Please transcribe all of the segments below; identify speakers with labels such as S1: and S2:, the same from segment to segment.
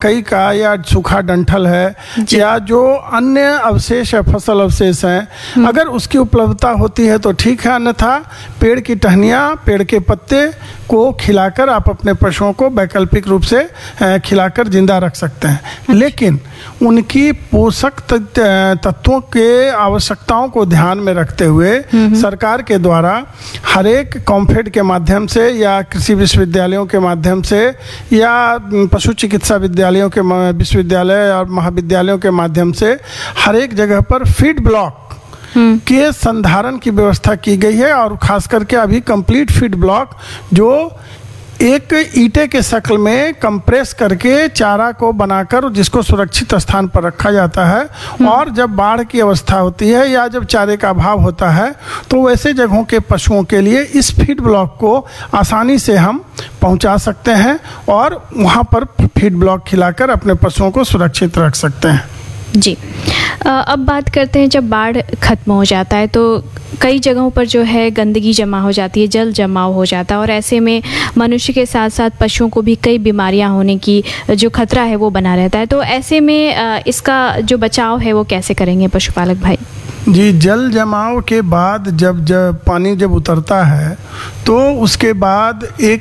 S1: मकई का या सूखा डंठल है या जो अन्य अवशेष है, फसल अवशेष हैं, अगर उसकी उपलब्धता होती है तो ठीक है, अन्यथा पेड़ की टहनियाँ, पेड़ के पत्ते को खिलाकर आप अपने पशुओं को वैकल्पिक रूप से खिलाकर जिंदा रख सकते हैं। लेकिन उनकी पोषक तत्वों के आवश्यकताओं को ध्यान में रखते हुए सरकार के द्वारा हर एक कॉम्फेड के माध्यम से या कृषि विश्वविद्यालयों के माध्यम से या पशु चिकित्सा विद्यालयों के विश्वविद्यालय और महाविद्यालयों के माध्यम से हर एक जगह पर फीड ब्लॉक के संधारण की व्यवस्था की गई है। और खास करके अभी कंप्लीट फीड ब्लॉक जो एक ईंटे के शक्ल में कंप्रेस करके चारा को बनाकर जिसको सुरक्षित स्थान पर रखा जाता है, और जब बाढ़ की अवस्था होती है या जब चारे का अभाव होता है तो वैसे जगहों के पशुओं के लिए इस फीड ब्लॉक को आसानी से हम पहुंचा सकते हैं और वहां पर फीड ब्लॉक खिलाकर अपने पशुओं को सुरक्षित रख सकते हैं।
S2: जी, अब बात करते हैं, जब बाढ़ खत्म हो जाता है तो कई जगहों पर जो है गंदगी जमा हो जाती है, जल जमाव हो जाता है, और ऐसे में मनुष्य के साथ साथ पशुओं को भी कई बीमारियां होने की जो खतरा है वो बना रहता है। तो ऐसे में इसका जो बचाव है वो कैसे करेंगे पशुपालक भाई?
S1: जी, जल जमाव के बाद जब पानी जब उतरता है तो उसके बाद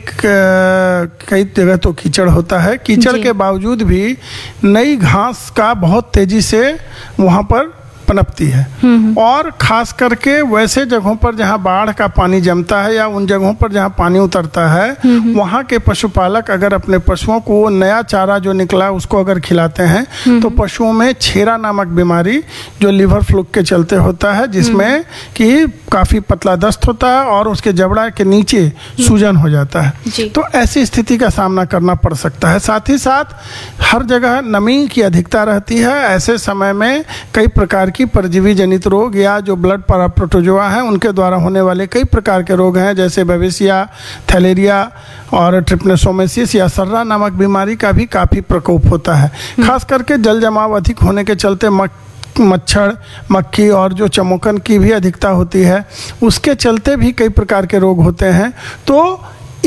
S1: कई जगह तो कीचड़ होता है। कीचड़ के बावजूद भी नई घास का बहुत तेजी से वहाँ पर पनपती है, और खास करके वैसे जगहों पर जहाँ बाढ़ का पानी जमता है या उन जगहों पर जहाँ पानी उतरता है, वहाँ के पशुपालक अगर अपने पशुओं को नया चारा जो निकला उसको अगर खिलाते हैं तो पशुओं में छेरा नामक बीमारी जो लिवर फ्लूक के चलते होता है, जिसमें कि काफ़ी पतला दस्त होता है और उसके जबड़ा के नीचे सूजन हो जाता है। तो ऐसी स्थिति का सामना करना पड़ सकता है। साथ ही साथ हर जगह नमी की अधिकता रहती है। ऐसे समय में कई प्रकार की परजीवी जनित रोग या जो ब्लड प्रोटोजोआ हैं उनके द्वारा होने वाले कई प्रकार के रोग हैं, जैसे बेबिसिया, थैलेरिया और ट्रिपनोसोमेसिस या सर्रा नामक बीमारी का भी काफ़ी प्रकोप होता है। खास करके जल जमाव अधिक होने के चलते मच्छर, मक्खी और जो चमोकन की भी अधिकता होती है, उसके चलते भी कई प्रकार के रोग होते हैं। तो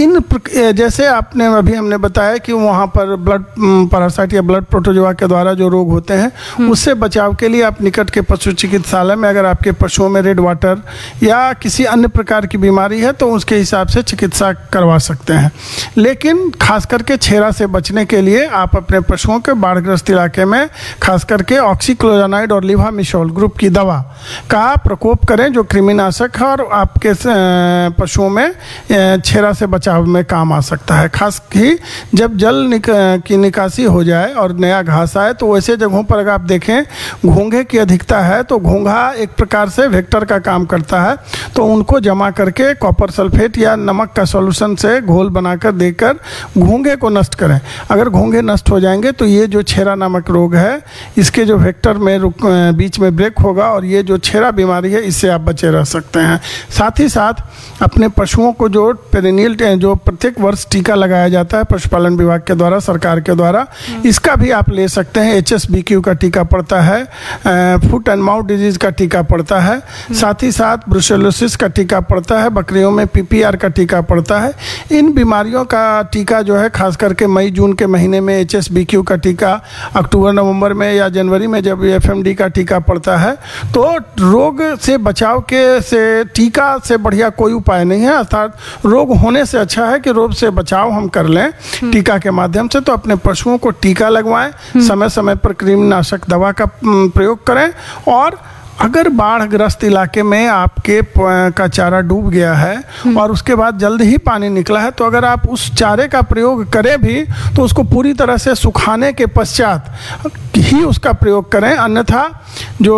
S1: जैसे हमने बताया कि वहाँ पर ब्लड पैरासाइट या ब्लड प्रोटोजोआ के द्वारा जो रोग होते हैं उससे बचाव के लिए आप निकट के पशु चिकित्सालय में अगर आपके पशुओं में रेड वाटर या किसी अन्य प्रकार की बीमारी है तो उसके हिसाब से चिकित्सा करवा सकते हैं। लेकिन खास करके छेरा से बचने के लिए आप अपने पशुओं के बाढ़ग्रस्त इलाके में खास करके ऑक्सीक्लोरानाइड और लिवामिशॉल ग्रुप की दवा का प्रकोप करें, जो कृमिनाशक है और आपके पशुओं में छेरा से बचाव में काम आ सकता है। खास की जब जल की निकासी हो जाए और नया घास आए तो वैसे जगहों पर अगर आप देखें घोंघे की अधिकता है तो घोंघा एक प्रकार से वेक्टर का काम करता है, तो उनको जमा करके कॉपर सल्फेट या नमक का सॉल्यूशन से घोल बनाकर देकर घोंघे को नष्ट करें। अगर घोंघे नष्ट हो जाएंगे तो ये जो छेरा नामक रोग है इसके जो वेक्टर में बीच में ब्रेक होगा और ये जो छेरा बीमारी है इससे आप बचे रह सकते हैं। साथ ही साथ अपने पशुओं को जो पेरिनियल जो प्रत्येक वर्ष टीका लगाया जाता है पशुपालन विभाग के द्वारा, सरकार के द्वारा, इसका भी आप ले सकते हैं। HSBQ का टीका पड़ता है, फुट एंड माउथ डिजीज का टीका पड़ता है, साथ ही साथ ब्रुसेलोसिस का टीका पड़ता है, बकरियों में PPR का टीका पड़ता है। इन बीमारियों का टीका जो है खास करके मई जून के महीने में HSBQ का टीका, अक्टूबर नवंबर में या जनवरी में जब FMD का टीका पड़ता है, तो रोग से बचाव से टीका से बढ़िया कोई उपाय नहीं है। अर्थात रोग होने से अच्छा है कि रोग से बचाव हम कर लें टीका के माध्यम से। तो अपने पशुओं को टीका लगवाएं, समय समय पर कृमिनाशक दवा का प्रयोग करें, और अगर बाढ़ग्रस्त इलाके में आपके का चारा डूब गया है और उसके बाद जल्द ही पानी निकला है तो अगर आप उस चारे का प्रयोग करें भी तो उसको पूरी तरह से सुखाने के पश्चात ही उसका प्रयोग करें, अन्यथा जो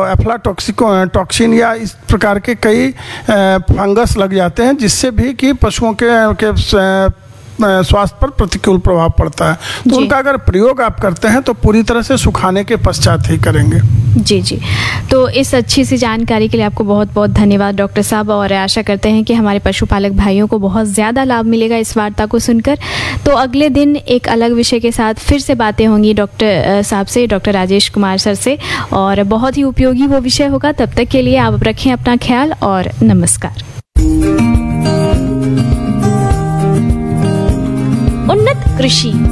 S1: एफ्लाटॉक्सिन या इस प्रकार के कई फंगस लग जाते हैं जिससे भी कि पशुओं के स्वास्थ्य पर प्रतिकूल प्रभाव पड़ता है। तो उनका अगर प्रयोग आप करते हैं तो पूरी तरह से सुखाने के पश्चात ही करेंगे।
S2: जी, तो इस अच्छी सी जानकारी के लिए आपको बहुत बहुत धन्यवाद डॉक्टर साहब, और आशा करते हैं कि हमारे पशुपालक भाइयों को बहुत ज़्यादा लाभ मिलेगा इस वार्ता को सुनकर। तो अगले दिन एक अलग विषय के साथ फिर से बातें होंगी डॉक्टर साहब से, डॉक्टर राजेश कुमार सर से, और बहुत ही उपयोगी वो विषय होगा। तब तक के लिए आप रखें अपना ख्याल और नमस्कार।
S3: उन्नत कृषि